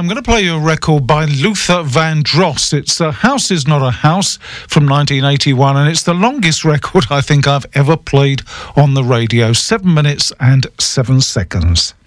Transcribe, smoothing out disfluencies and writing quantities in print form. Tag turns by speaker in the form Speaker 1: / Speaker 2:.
Speaker 1: going to play you a record by Luther Vandross. It's House Is Not a House from 1981, and it's the longest record I think I've ever played on the radio. 7 minutes and 7 seconds.